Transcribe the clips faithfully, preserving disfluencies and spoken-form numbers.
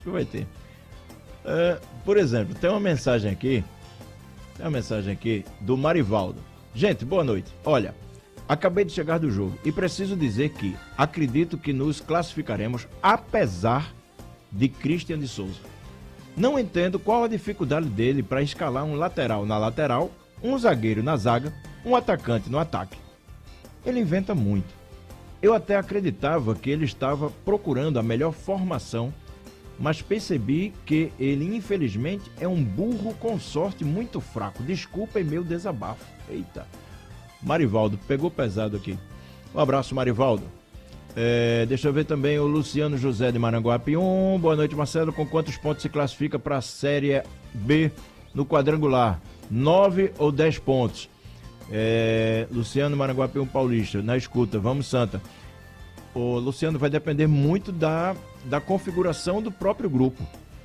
que vai ter. É, por exemplo, tem uma mensagem aqui, tem uma mensagem aqui do Marivaldo. Gente, boa noite. Olha, acabei de chegar do jogo e preciso dizer que acredito que nos classificaremos apesar de Christian de Souza. Não entendo qual a dificuldade dele para escalar um lateral na lateral, um zagueiro na zaga, um atacante no ataque. Ele inventa muito. Eu até acreditava que ele estava procurando a melhor formação, mas percebi que ele, infelizmente, é um burro com sorte muito fraco. Desculpem meu desabafo. Eita. Marivaldo, pegou pesado aqui. Um abraço, Marivaldo. É, deixa eu ver também o Luciano José de Maranguapium. Boa noite, Marcelo. Com quantos pontos se classifica para a Série B no quadrangular? Nove ou dez pontos? É, Luciano Maranguapium Paulista, na escuta. Vamos, Santa. O Luciano, vai depender muito da, da configuração do próprio grupo.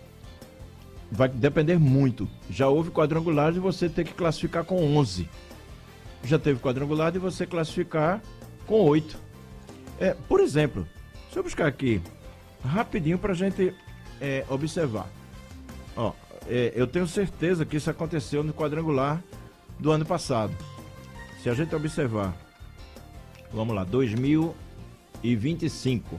Vai depender muito. Já houve quadrangular de você ter que classificar com onze. Já teve quadrangular de você classificar com oito. É, por exemplo, deixa eu buscar aqui rapidinho para a gente é, observar. Ó, é, eu tenho certeza que isso aconteceu no quadrangular do ano passado. Se a gente observar, vamos lá, dois mil e vinte e cinco.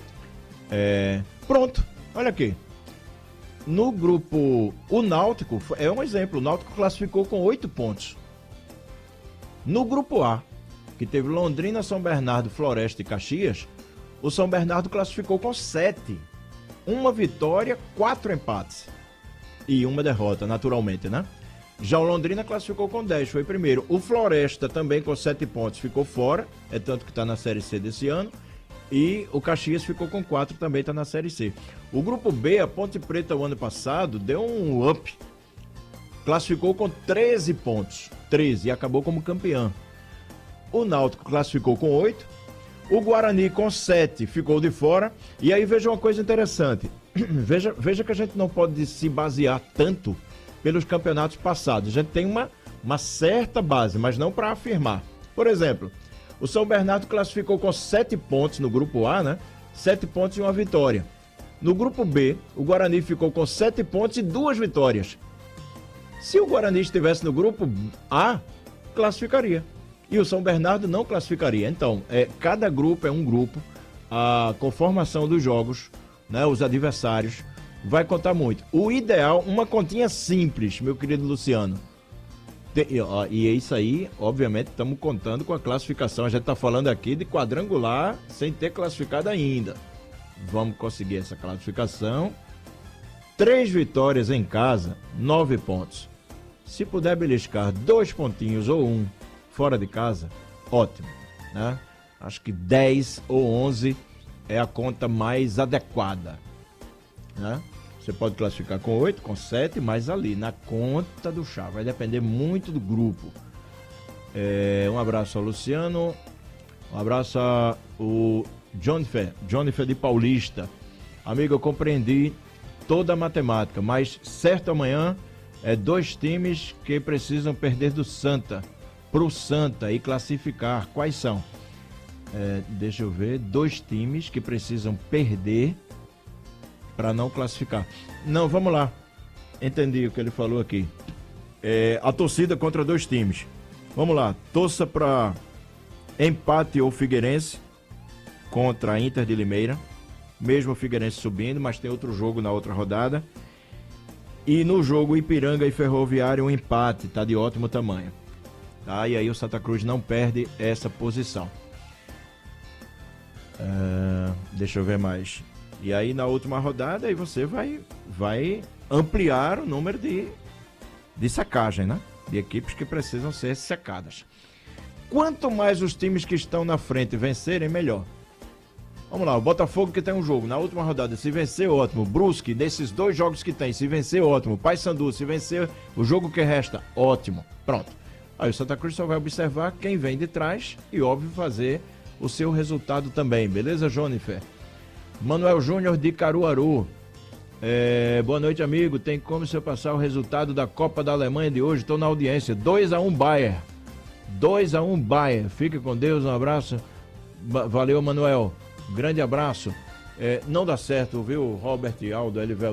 É, pronto, olha aqui. No grupo, o Náutico, é um exemplo, o Náutico classificou com oito pontos. No grupo A, que teve Londrina, São Bernardo, Floresta e Caxias, o São Bernardo classificou com sete. Uma vitória, quatro empates. E uma derrota, naturalmente, né? Já o Londrina classificou com dez, foi primeiro. O Floresta também com sete pontos ficou fora, é tanto que está na Série C desse ano. E o Caxias ficou com quatro, também está na Série C. O grupo B, a Ponte Preta, o ano passado, deu um up. Classificou com treze pontos. treze e acabou como campeão. O Náutico classificou com oito. O Guarani com sete ficou de fora. E aí veja uma coisa interessante. Veja, veja que a gente não pode se basear tanto pelos campeonatos passados. A gente tem uma, uma certa base, mas não para afirmar. Por exemplo, o São Bernardo classificou com sete pontos no grupo A, né? sete pontos e uma vitória. No grupo B, o Guarani ficou com sete pontos e duas vitórias. Se o Guarani estivesse no grupo A, classificaria. E o São Bernardo não classificaria. Então, é, cada grupo é um grupo. A conformação dos jogos, né, os adversários, vai contar muito. O ideal, uma continha simples, meu querido Luciano. E, ó, e é isso aí, obviamente, estamos contando com a classificação. A gente está falando aqui de quadrangular sem ter classificado ainda. Vamos conseguir essa classificação. Três vitórias em casa, nove pontos. Se puder beliscar dois pontinhos ou um fora de casa, ótimo, né? Acho que dez ou onze é a conta mais adequada, né? Você pode classificar com oito, com sete, mas ali na conta do chá. Vai depender muito do grupo. É, um abraço ao Luciano. Um abraço ao Jonathan, Jonathan de Paulista. Amigo, eu compreendi toda a matemática, mas certo amanhã é dois times que precisam perder do Santa pro Santa e classificar. Quais são? É, deixa eu ver. Dois times que precisam perder para não classificar. Não, vamos lá. Entendi o que ele falou aqui. É, a torcida contra dois times. Vamos lá. Torça para empate ou Figueirense contra a Inter de Limeira. Mesmo o Figueirense subindo, mas tem outro jogo na outra rodada. E no jogo Ipiranga e Ferroviário, um empate. Tá de ótimo tamanho. Tá? E aí o Santa Cruz não perde essa posição. Uh, deixa eu ver mais. E aí na última rodada aí você vai, vai ampliar o número de, de secagem, né? De equipes que precisam ser secadas. Quanto mais os times que estão na frente vencerem, melhor. Vamos lá, o Botafogo que tem um jogo na última rodada, se vencer, ótimo. Brusque, desses dois jogos que tem, se vencer, ótimo. Paysandu, se vencer o jogo que resta, ótimo. Pronto. Aí o Santa Cruz só vai observar quem vem de trás e, óbvio, fazer o seu resultado também. Beleza, Jônifer? Manuel Júnior de Caruaru. É, boa noite, amigo. Tem como se eu passar o resultado da Copa da Alemanha de hoje? Estou na audiência. dois a um Bayern. dois a um Bayern. Fique com Deus, um abraço. Valeu, Manuel. Grande abraço. É, não dá certo, viu, Robert, Aldo, Elivel